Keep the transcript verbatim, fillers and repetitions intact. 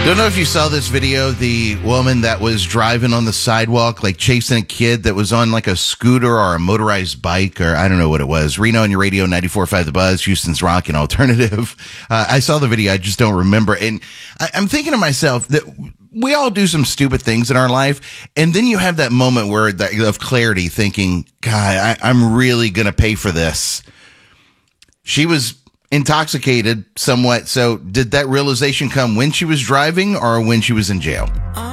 Don't know if you saw this video, the woman that was driving on the sidewalk, like chasing a kid that was on like a scooter or a motorized bike, or I don't know what it was. Reno on your radio, ninety-four point five The Buzz, Houston's Rock and Alternative. Uh, I saw the video. I just don't remember. And I, I'm thinking to myself that we all do some stupid things in our life. And then you have that moment where that, of clarity thinking, God, I, I'm really going to pay for this. She was intoxicated somewhat. So did that realization come when she was driving or when she was in jail?